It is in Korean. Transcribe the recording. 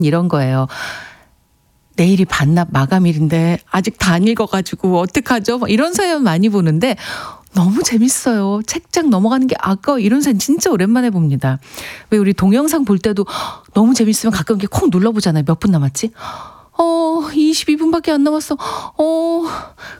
이런 거예요. 내일이 반납 마감일인데 아직 다 안 읽어가지고 어떡하죠? 막 이런 사연 많이 보는데 너무 재밌어요. 책장 넘어가는 게 아까워. 이런 사연 진짜 오랜만에 봅니다. 왜 우리 동영상 볼 때도 너무 재밌으면 가끔 이렇게 콕 눌러보잖아요. 몇 분 남았지? 22분밖에 안 남았어.